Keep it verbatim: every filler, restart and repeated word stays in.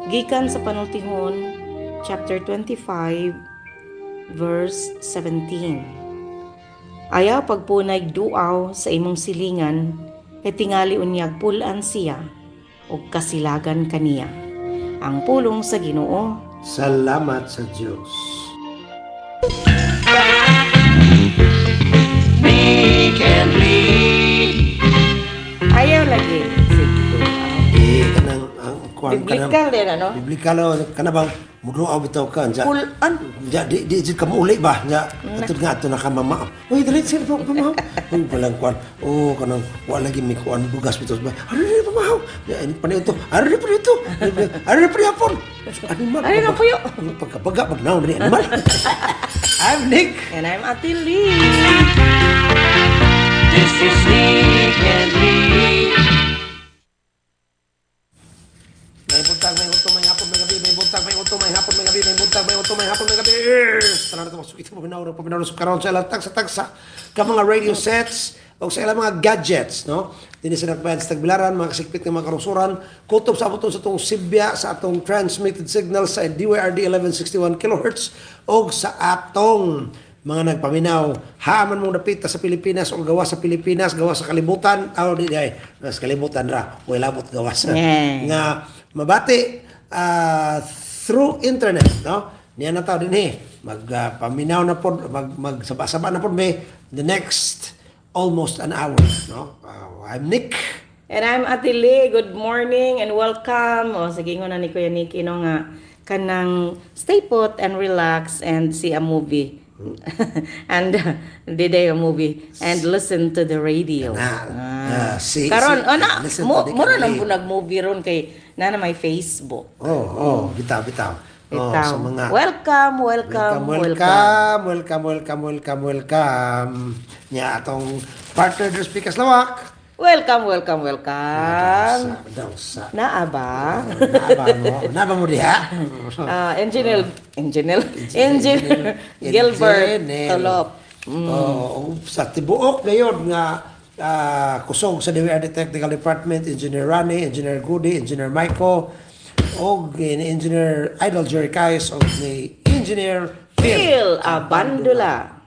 Gikan sa panultihon, chapter twenty-five, verse seventeen. Ayaw pagpunay duaw sa imong silingan, kay tingali unyag pulan siya, o kasilagan kaniya. Ang pulong sa Ginoo. Salamat sa Diyos. Ayaw lagi. Sige. Eh, kanang ang kuan Biblikal din, ano? Biblikal kana bang muduaw bitaw ka nya. Pulan. Ja di di di ka mauli ba nya. Atud nga ato na ka mama. Uy, dali sir po pamahaw. Uy, palang kuan. Oh, kanang wa lagi mi kuan bugas bitaw ba. Ari pamahaw. Ya ini panay ito. Ari pa dito. Ari pa yapon. Ani man. Ari na puyo. Pagkapaga pag naon ni animal. I'm Nick. And I'm Ate Lee. This is Nick and Lee. May buntag, may utong, may hapon, may gabi, may buntag, may utong, may hapon, may gabi, may buntag, may utong, may hapon, may gabi. Tanan natin masuk ito, paminaw, paminaw sa karon sa ilang tagsa-tagsa ka mga radio sets o sa ilang mga gadgets, no? Dini sa nagpayan sa tagbilaran, mga kasikpit ng mga karusuran, kutob sa abuton sa itong Sibya, sa atong transmitted signal sa D Y R D eleven sixty-one kilohertz o sa atong mga nagpaminaw, haaman mong dapita sa Pilipinas o gawa sa Pilipinas, gawa sa kalibutan, aw di ay, sa kalibutan ra, o labot gawa sa Yeah. nga mabati uh, through internet, no? Niya na tao din eh, magpaminaw uh, na po, mag, magsaba-saba na po may the next almost an hour, no? Uh, I'm Nick. And I'm Ate Lee. Good morning and welcome. O, sige nga na ni Kuya Nick, ino nga, kanang stay put and relax and see a movie. and uh, did a movie and listen to the radio. Na, ah, see, Karon, see, oh, na, listen mo, to the mura lang radio. po nag-movie ron kay na na may Facebook. Oh, oh, bitaw, bitaw. Oh, Itaw. sa mga welcome, welcome, welcome, welcome, welcome, welcome, welcome, welcome. Nya atong partner sa Speakers Lawak. Welcome, welcome, welcome. Daw sa. Naa ba? Naba mo, naba mo diha. Ah, engineer, engineer, engineer Gilbert Engineer. Tolop. Oh, sa tibuok ngayon nga ah, kusog sa D W R D Technical Department, Engineer Rani, Engineer Goody, Engineer Michael, og ni Engineer Idol Jerry Kais, og ni Engineer Phil Abandula.